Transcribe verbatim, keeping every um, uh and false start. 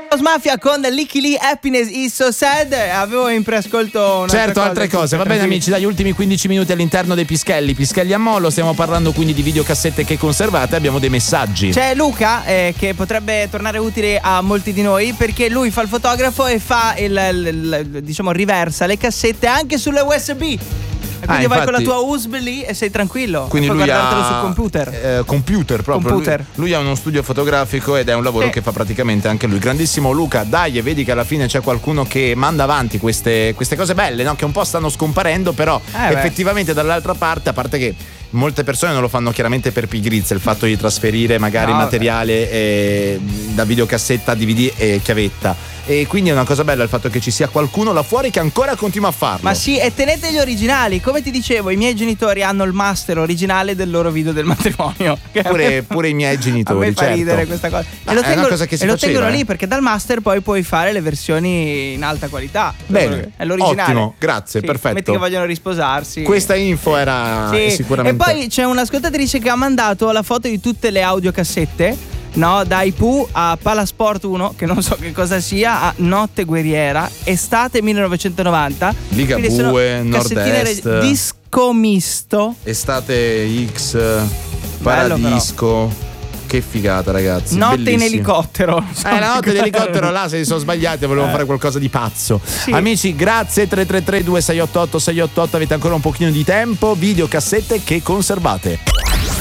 Mafia con Licky Lee, Happiness is so sad. Avevo in preascolto una certo altre cose. Va bene amici, dagli ultimi quindici minuti all'interno dei Pischelli Pischelli a mollo. Stiamo parlando quindi di videocassette che conservate. Abbiamo dei messaggi. C'è Luca eh, che potrebbe tornare utile a molti di noi, perché lui fa il fotografo e fa il, il, il diciamo riversa le cassette anche sulle U S B. E quindi ah, vai infatti, con la tua U S B lì e sei tranquillo. Quindi e puoi lui guardartelo ha sul computer. Eh, computer proprio. Computer. Lui, lui ha uno studio fotografico ed è un lavoro eh. che fa praticamente anche lui. Grandissimo Luca, dai, e vedi che alla fine c'è qualcuno che manda avanti queste, queste cose belle, no? Che un po' stanno scomparendo, però eh effettivamente beh. dall'altra parte, a parte che molte persone non lo fanno chiaramente per pigrizia, il fatto di trasferire magari no, materiale eh, da videocassetta a D V D e chiavetta. E quindi è una cosa bella il fatto che ci sia qualcuno là fuori che ancora continua a farlo. Ma sì, e tenete gli originali. Come ti dicevo, i miei genitori hanno il master originale del loro video del matrimonio. Pure, pure i miei genitori. A me fa certo. ridere questa cosa. No, e lo, è tengo, una cosa che si e lo faceva, tengono eh. lì perché dal master poi puoi fare le versioni in alta qualità. Bene, è l'originale. Ottimo, grazie, sì, perfetto. Metti che vogliono risposarsi. Questa info era sì. sicuramente. E poi c'è un'ascoltatrice che ha mandato la foto di tutte le audiocassette. No, da I P U a Palasport uno, che non so che cosa sia, a Notte Guerriera, estate millenovecentonovanta. Liga Bue, Nord-Est, re- disco misto. Estate X, Paradisco. Che figata, ragazzi. Notte bellissimo. in elicottero. Eh, la notte in elicottero là se si sono sbagliati, volevano eh. fare qualcosa di pazzo. Sì. Amici, grazie. Tre tre tre due sei otto otto sei otto otto, avete ancora un pochino di tempo. Videocassette che conservate.